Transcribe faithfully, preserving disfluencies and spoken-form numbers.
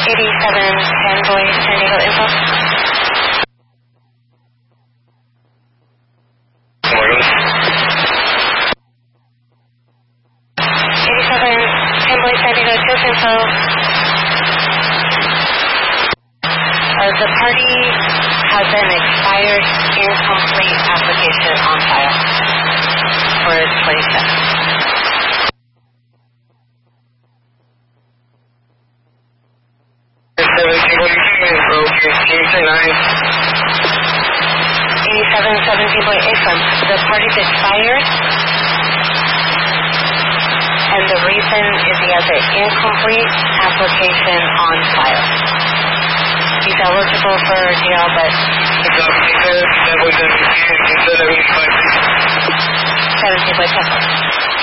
eighty-seven Fanboy San Diego info. eighty-seven Fanboy San Diego Just info. Uh, the party has an expired, incomplete application on file for twenty-seven. eighty-seven seventeen point eight from the party's expired, and the reason is he has an incomplete application on file. He's eligible for D L, but seventeen point seven.